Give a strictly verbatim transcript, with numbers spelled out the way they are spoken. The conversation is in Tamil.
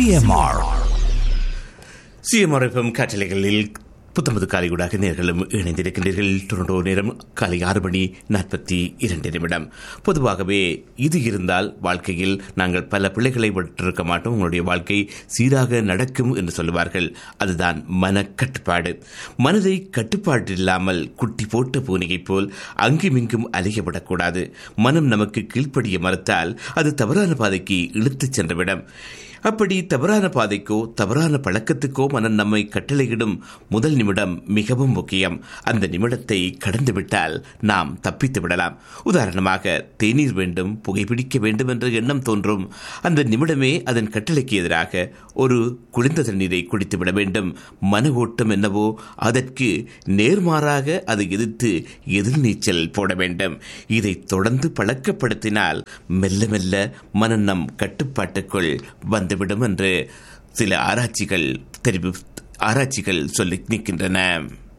சிஎம்ஆர் சிஎம்ஆர் எஃப்எம் காற்றலைகளில் புத்தம்பது காலையூடாக நேர்களும் இணைந்திருக்கின்றீர்கள். டொரண்டோ நேரம் காலை ஆறு மணி நாற்பத்தி இரண்டு நிமிடம். பொதுவாகவே இது இருந்தால் வாழ்க்கையில் நாங்கள் பல பிள்ளைகளை விட்டிருக்க மாட்டோம், உங்களுடைய வாழ்க்கை சீராக நடக்கும் என்று சொல்லுவார்கள். அதுதான் மன கட்டுப்பாடு. மனதை கட்டுப்பாடு இல்லாமல் குட்டி போட்ட பூனையைப் போல் அங்குமிங்கும் அலையவிடக்கூடாது. மனம் நமக்கு கீழ்ப்படிய மறுத்தால் அது தவறான பாதைக்கு இழுத்துச் சென்றுவிடும். அப்படி தவறான பாதைக்கோ தவறான பழக்கத்துக்கோ மனம் நம்மை கட்டளையிடும் முதல் நிமிடம் மிகவும் முக்கியம். அந்த நிமிடத்தை கடந்துவிட்டால் நாம் தப்பித்து விடலாம். உதாரணமாக, தேநீர் வேண்டும், புகைப்பிடிக்க வேண்டும் என்ற எண்ணம் தோன்றும். அந்த நிமிடமே அதன் கட்டளைக்கு எதிராக ஒரு குளிர்ந்த தண்ணீரை குடித்துவிட வேண்டும். மன ஓட்டம் என்னவோ அதற்கு நேர்மாறாக அதை எதிர்த்து எதிர்நீச்சல் போட வேண்டும். இதை தொடர்ந்து பழக்கப்படுத்தினால் மெல்ல மெல்ல மனம் நம் கட்டுப்பாட்டுக்குள் வந்து விடும் என்று சில ஆராய்ச்சிகள் தெரிவி ஆராய்ச்சிகள் சொல்லி நிற்கின்றன.